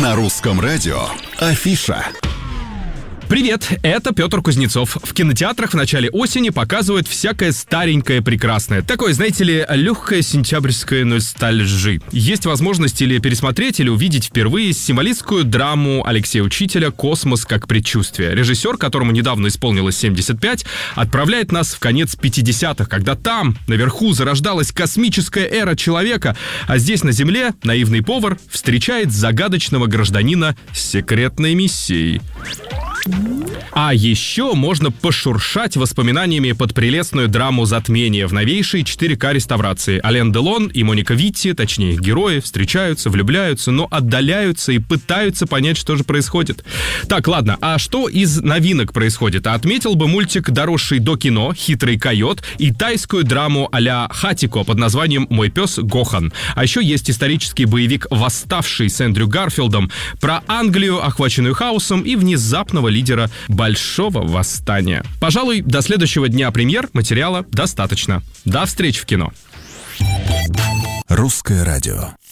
На русском радио Афиша. Привет, это Петр Кузнецов. В кинотеатрах в начале осени показывают всякое старенькое прекрасное. Такое, знаете ли, легкое сентябрьское ностальжи. Есть возможность или пересмотреть, или увидеть впервые символистскую драму Алексея Учителя «Космос как предчувствие». Режиссер, которому недавно исполнилось 75, отправляет нас в конец 50-х, когда там, наверху, зарождалась космическая эра человека, а здесь, на Земле, наивный повар встречает загадочного гражданина с секретной миссией. А еще можно пошуршать воспоминаниями под прелестную драму «Затмение» в новейшей 4К реставрации. Ален Делон и Моника Витти, точнее их герои, встречаются, влюбляются, но отдаляются и пытаются понять, что же происходит. Так, ладно, а что из новинок происходит? Отметил бы мультик, доросший до кино, «Хитрый койот» и тайскую драму а-ля Хатико под названием «Мой пес Гохан». А еще есть исторический боевик «Восставший» с Эндрю Гарфилдом про Англию, охваченную хаосом, и внезапного лидера большого восстания. Пожалуй, до следующего дня премьер материала достаточно. До встречи в кино. Русское радио.